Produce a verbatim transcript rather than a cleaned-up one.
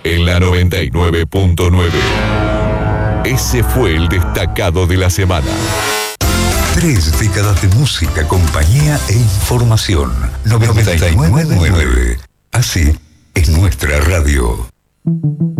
en la noventa y nueve punto nueve. Ese fue el destacado de la semana. Tres décadas de música, compañía e información. noventa y nueve punto nueve. Así es nuestra radio.